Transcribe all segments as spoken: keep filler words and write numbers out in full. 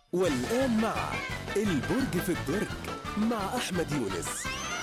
والآن مع البرج في الدرج مع أحمد يونس.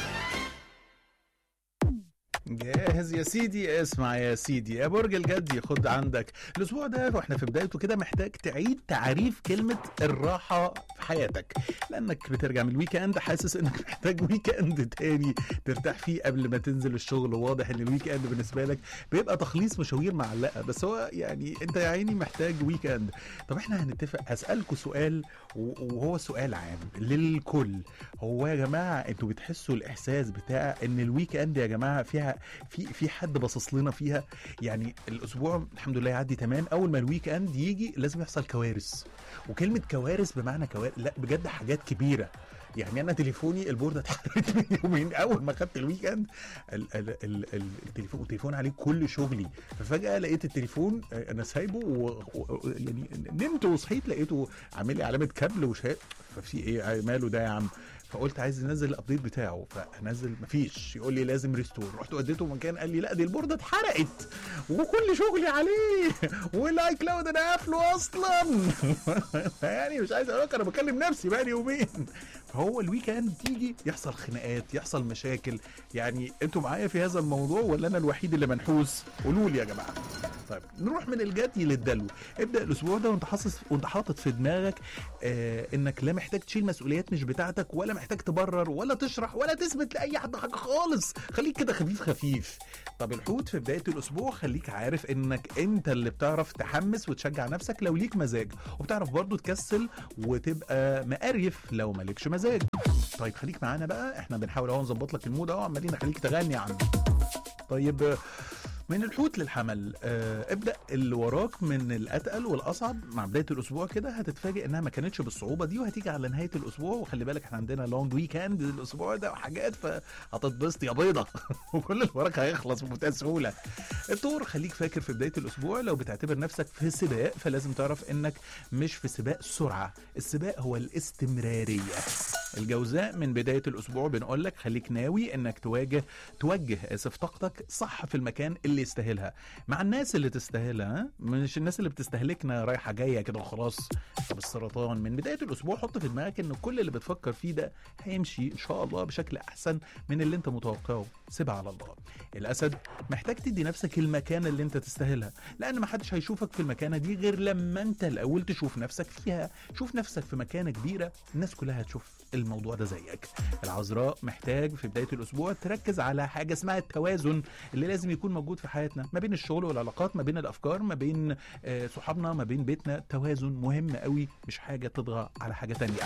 جاهز يا سيدي؟ اسمع يا سيدي يا برج الجدي، خد عندك الاسبوع ده واحنا في بدايته كده محتاج تعيد تعريف كلمة الراحة في حياتك، لانك بترجع من الويك اند حاسس انك محتاج ويك اند تاني ترتاح فيه قبل ما تنزل الشغل. واضح ان الويك اند بالنسبة لك بيبقى تخليص مشاوير معلقة، بس هو يعني انت يا عيني محتاج ويك اند. طب احنا هنتفق، هسألكوا سؤال وهو سؤال عام للكل. هو يا جماعة انتوا بتحسوا الاحساس بتاع ان الويك اند يا جماعة فيها في في حد باصص لنا فيها؟ يعني الاسبوع الحمد لله يعدي تمام، اول ما الويك اند يجي لازم يحصل كوارث. وكلمه كوارث بمعنى كوارث، لا بجد حاجات كبيره. يعني انا تليفوني البورده اتحرقت من يومين اول ما خدت الويك اند. ال- ال- ال- ال- التليفون التليفون عليه كل شغلي، ففجاه لقيت التليفون انا سايبه و... و... يعني نمت وصحيت لقيته عامل لي علامه كابل وشاء. ففي ايه ماله ده يا عم؟ فقلت عايز ينزل الابديت بتاعه، فنزل مفيش، يقول لي لازم ريستور. رحت وديته مكان قال لي لا دي البورده اتحرقت وكل شغلي عليه والاي كلاود انا قافله اصلا. يعني مش عايز اقول لك انا بكلم نفسي بقى لي يومين. فهو الويك اند تيجي يحصل خناقات، يحصل مشاكل. يعني انتوا معايا في هذا الموضوع ولا انا الوحيد اللي منحوس؟ قولوا لي يا جماعه. طيب نروح من الجدي للدلو. ابدا الاسبوع ده وانت حاسس وانت حاطط في دماغك آه انك لا محتاج تشيل مسؤوليات مش بتاعتك، ولا محتاج تبرر ولا تشرح ولا تثبت لاي حد حاجه خالص. خليك كده خفيف خفيف. طب الحوت في بدايه الاسبوع خليك عارف انك انت اللي بتعرف تحمس وتشجع نفسك لو ليك مزاج، وبتعرف برضو تكسل وتبقى مقريف لو مالكش مزاج. طيب خليك معانا بقى، احنا بنحاول اهو نظبط لك المود اهو، عمالين نخليك تغني يا عم. طيب من الحوت للحمل، آه ابدأ اللي وراك من الأتقل والأصعب مع بداية الأسبوع كده. هتتفاجئ إنها ما كانتش بالصعوبة دي، وهتيجي على نهاية الأسبوع. وخلي بالك احنا عندنا لونج ويكند الأسبوع ده وحاجات، فهتتبسط يا بيضة. وكل اللي وراك هيخلص بمنتهى السهولة. الطور خليك فاكر في بداية الأسبوع لو بتعتبر نفسك في سباق، فلازم تعرف إنك مش في سباق سرعة، السباق هو الاستمرارية. الجوزاء من بداية الأسبوع بنقول لك خليك ناوي إنك تواجه توجه آسف طاقتك صح في المكان اللي يستاهلها، مع الناس اللي تستاهلها، مش الناس اللي بتستهلكنا رايحة جاية كده وخلاص. طب السرطان من بداية الأسبوع حط في دماغك إن كل اللي بتفكر فيه ده هيمشي إن شاء الله بشكل أحسن من اللي أنت متوقعه، سيبها على الله. الأسد محتاج تدي نفسك المكانة اللي أنت تستاهلها، لأن محدش هيشوفك في المكانة دي غير لما أنت الأول تشوف نفسك فيها. شوف نفسك في مكانة كبيرة، الناس كلها هتشوف الموضوع ده زيك. العذراء محتاج في بداية الأسبوع تركز على حاجة اسمها التوازن اللي لازم يكون موجود في حياتنا، ما بين الشغل والعلاقات، ما بين الأفكار، ما بين آه صحابنا، ما بين بيتنا. توازن مهم قوي، مش حاجة تضغى على حاجة تانية.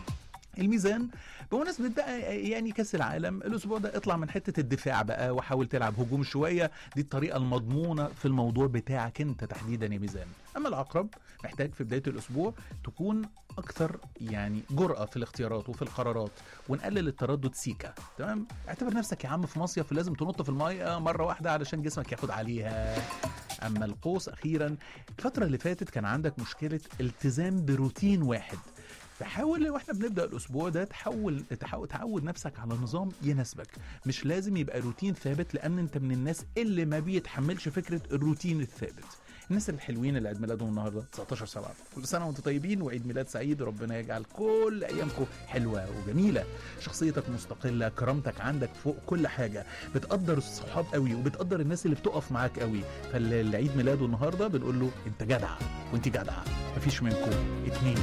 الميزان بمناسبة بقى يعني كاس العالم الاسبوع ده اطلع من حتة الدفاع بقى وحاول تلعب هجوم شوية، دي الطريقة المضمونة في الموضوع بتاعك انت تحديدا يا ميزان. اما العقرب محتاج في بداية الاسبوع تكون اكثر يعني جرأة في الاختيارات وفي القرارات، ونقلل التردد سيكا. تمام؟ اعتبر نفسك يا عم في مصيف ولازم تنط في المية مرة واحدة علشان جسمك ياخد عليها. اما القوس اخيرا، الفترة اللي فاتت كان عندك مشكلة التزام بروتين واحد، فحاول واحنا بنبدا الاسبوع ده تحول تحاول تعود نفسك على نظام يناسبك. مش لازم يبقى روتين ثابت، لان انت من الناس اللي ما بيتحملش فكره الروتين الثابت. الناس الحلوين اللي عيد ميلادهم النهارده تسعتاشر سبعة، كل سنه وانتم طيبين وعيد ميلاد سعيد، وربنا يجعل كل ايامكم حلوه وجميله. شخصيتك مستقله، كرامتك عندك فوق كل حاجه، بتقدر الصحاب قوي وبتقدر الناس اللي بتقف معاك قوي. فاللي عيد ميلاده النهارده بنقول له انت جدع وانت جدعه، مفيش منكم اتنين.